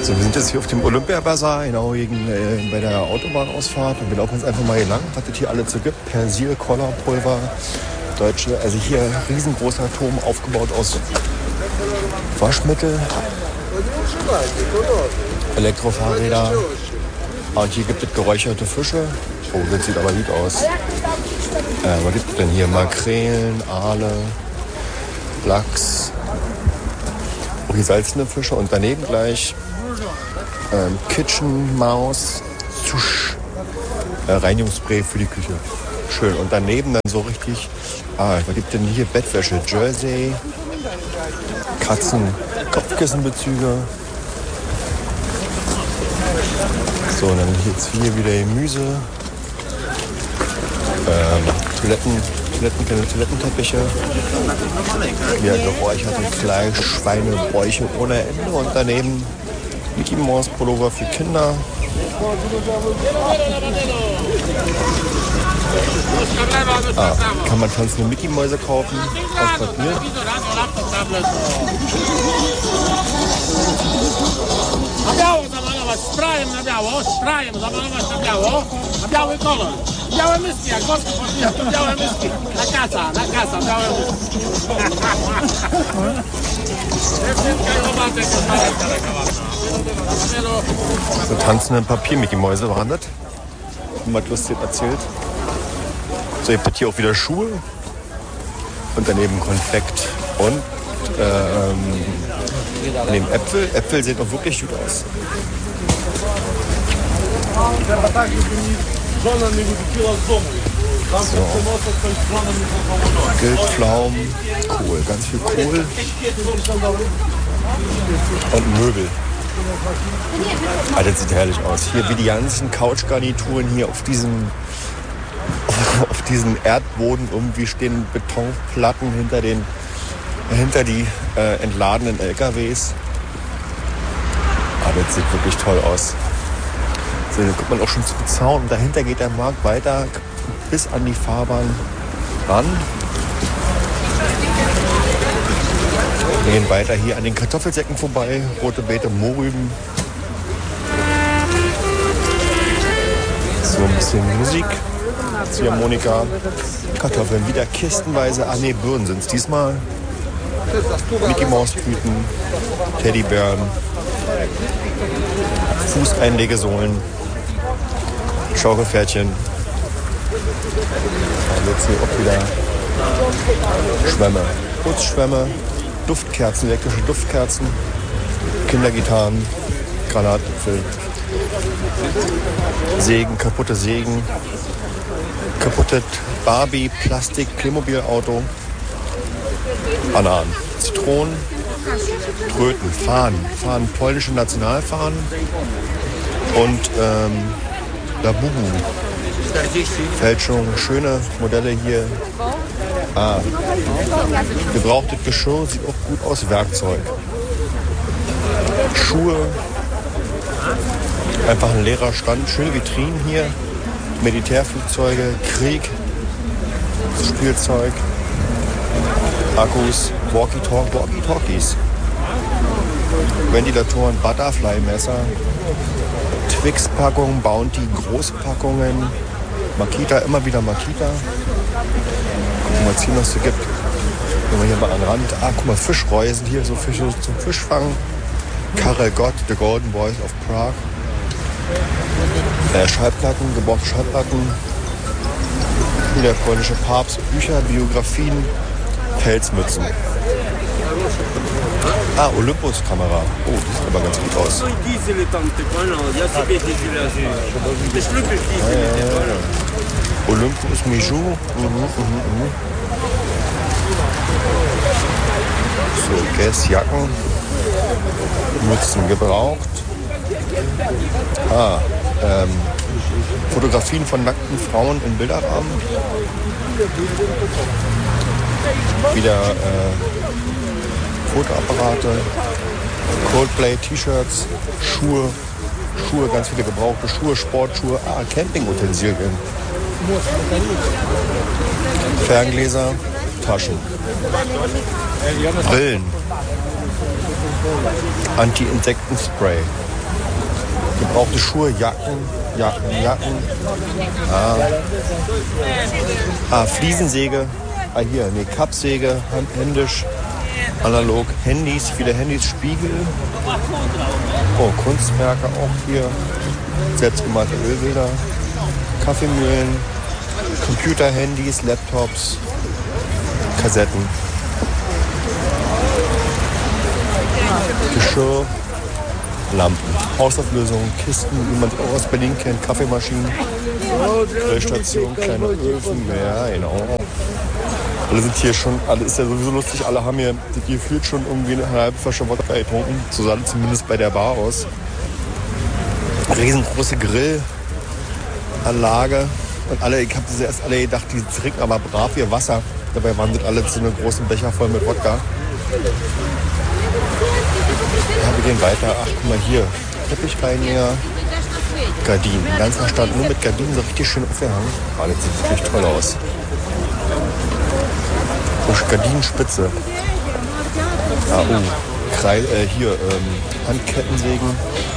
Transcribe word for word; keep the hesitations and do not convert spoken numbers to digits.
So, wir sind jetzt hier auf dem Olympia-Bazar, genau gegen, äh, bei der Autobahnausfahrt. Und wir laufen jetzt einfach mal hier lang, was es hier alles so gibt. Persil, Colorpulver, deutsche, also hier riesengroßer Turm aufgebaut aus Waschmittel, Elektrofahrräder. Und hier gibt es geräucherte Fische. Oh, das sieht aber gut aus. Äh, was gibt es denn hier? Makrelen, Aale, Lachs. Oh, hier salzene Fische. Und daneben gleich ähm, Kitchen Maus, Sush, äh, Reinigungsspray für die Küche. Schön. Und daneben dann so richtig, ah, was gibt denn hier? Bettwäsche, Jersey, Katzen, Kopfkissenbezüge. So, und dann jetzt hier wieder Gemüse, ähm, Toiletten, Toiletten, kleine Toilettenteppiche, hier geräuchertes Fleisch, Schweine, Bäuche ohne Ende und daneben Mickey Mouse Pullover für Kinder. Ah, kann man tanzende Mickey Mäuse kaufen aus Papier. Na biało zamalować sprayem na biało, sprayem zamalować na biało, na biały kolor. Białe myski, jak wosku podbija, to białe myski. Na kasa, na kasa, białe myski. So tanzende Papier-Mickey-Mäuse waren das. Jemand lustig erzählt. So, ihr habt hier auch wieder Schuhe. Und daneben Konfekt. Und ähm, neben Äpfel. Äpfel sehen auch wirklich gut aus. So. Wildpflaumen, Kohl, ganz viel Kohl und Möbel. Ah, das sieht herrlich aus. Hier wie die ganzen Couchgarnituren hier auf diesem auf diesem Erdboden irgendwie stehen Betonplatten hinter den hinter die äh, entladenen L K Ws. Ah, das sieht wirklich toll aus. So, dann guckt man auch schon zum Zaun und dahinter geht der Markt weiter bis an die Fahrbahn ran. Wir gehen weiter hier an den Kartoffelsäcken vorbei, rote Beete, Mohrrüben. So ein bisschen Musik, Ziehharmonika, Kartoffeln, wieder kistenweise. Ah ne, Birnen sind es diesmal. Mickey Maus Tüten, Teddybären, Fußeinlegesohlen, Schaukelpferdchen. Und jetzt hier auch wieder Schwämme, Putzschwämme, Duftkerzen, elektrische Duftkerzen, Kindergitarren, Granatäpfel, Sägen, kaputte Sägen, kaputte Barbie, Plastik, Playmobil-Auto, Bananen, Zitronen, Tröten, Fahnen, Fahnen, polnische Nationalfahnen und ähm, Labubu. Fälschung, schöne Modelle hier. Ah, gebrauchtes Geschirr, sieht auch gut aus, Werkzeug. Schuhe, einfach ein leerer Stand, schöne Vitrinen hier. Militärflugzeuge, Krieg, Spielzeug, Akkus, Walkie-Talk, Walkie-Talkies, Ventilatoren, Butterfly-Messer, Twix-Packungen, Bounty, Großpackungen, Makita, immer wieder Makita. Gucken wir mal, was hier noch so gibt. Gehen wir hier mal an den Rand. Ah, guck mal, Fischreusen hier, so Fische zum Fischfangen. Karel Gott, The Golden Boys of Prague. Äh, Schallplatten, gebrauchte Schallplatten. Wieder polnische Papst, Bücher, Biografien, Pelzmützen. Ah, Olympus-Kamera. Oh, die sieht aber ganz gut aus. Ja, ja, ja. Olympus Mijou. Mhm, mhm, mhm. So, Guess, Jacken, Mützen gebraucht. Ah, ähm, Fotografien von nackten Frauen in Bilderrahmen. Wieder äh, Fotoapparate, Coldplay, T-Shirts, Schuhe, Schuhe, ganz viele gebrauchte Schuhe, Sportschuhe, ah, Campingutensilien, Ferngläser, Taschen, Brillen, Anti-Insektenspray, Gebrauchte Schuhe, Jacken, Jacken, Jacken. Ah, ah Fliesensäge. Ah, hier, nee, Kappsäge, hand, händisch, analog. Handys, viele Handys, Spiegel. Oh, Kunstwerke auch hier. Selbstgemalte Ölbilder. Kaffeemühlen. Computer, Handys, Laptops. Kassetten. Geschirr. Lampen. Hausauflösungen, Kisten, wie man es auch aus Berlin kennt. Kaffeemaschinen. Grillstation, kleine Öfen. Ja, genau. Alle sind hier schon, alle ist ja sowieso lustig, alle haben hier gefühlt schon irgendwie eine halbe Flasche Wodka getrunken. So sah das zumindest bei der Bar aus. Riesengroße Grillanlage. Und alle, ich habe erst alle gedacht, die trinken aber brav ihr Wasser. Dabei waren das alle so einen großen Becher voll mit Wodka. Ja, wir gehen weiter. Ach, guck mal hier. Teppichreiniger. Gardinen. Den ganzen Stand nur mit Gardinen, so richtig schön aufgehangen. Oh, das sieht wirklich toll aus. Oh, Gardinenspitze. Ah, oh. Krei, äh, hier, ähm, Handkettensägen.